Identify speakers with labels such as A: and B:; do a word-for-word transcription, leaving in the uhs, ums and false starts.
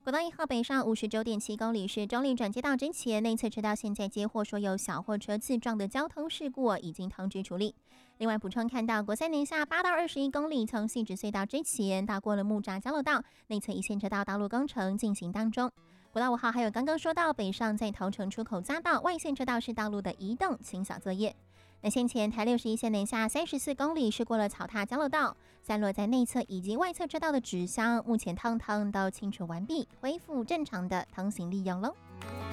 A: 国道一号北上五十九点七公里是中立转接道之前内侧车道，现在接获说有小货车自撞的交通事故已经通知处理。另外补充看到，国三年下八到二十一公里从汐止隧道之前大过了木栅交流道，内侧一线车道道路工程进行当中。国道五号还有刚刚说到北上在桃城出口匝道外线车道是道路的移动清扫作业。那先前台六十一线南下三十四公里是过了草踏交流道，散落在内侧以及外侧车道的纸箱，目前通通都清除完毕，恢复正常的通行利用喽。